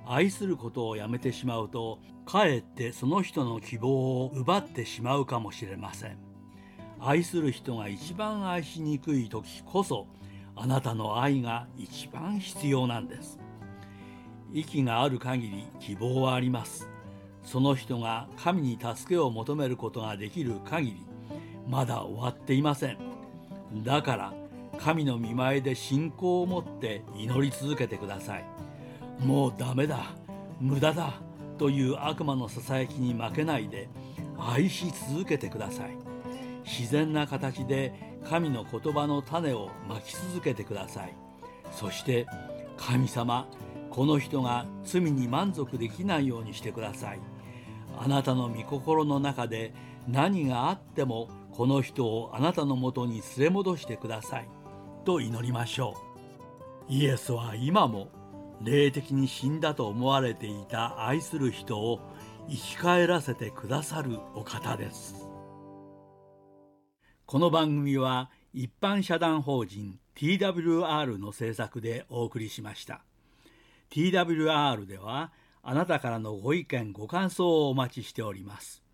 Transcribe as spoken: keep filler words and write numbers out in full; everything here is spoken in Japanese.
愛することをやめてしまうと、かえってその人の希望を奪ってしまうかもしれません。愛する人が一番愛しにくい時こそ、あなたの愛が一番必要なんです。息がある限り希望はあります。その人が神に助けを求めることができる限り、まだ終わっていません。だから神の御前で信仰を持って祈り続けてください。もうダメだ、無駄だという悪魔のささやきに負けないで愛し続けてください。自然な形で神の言葉の種をまき続けてください。そして神様、この人が罪に満足できないようにしてください。あなたの御心の中で何があってもこの人をあなたのもとに連れ戻してくださいと祈りましょう。イエスは今も霊的に死んだと思われていた愛する人を生き返らせてくださるお方です。この番組は一般社団法人 ティーダブリューアール の制作でお送りしました。ティーダブリューアール ではあなたからのご意見ご感想をお待ちしております。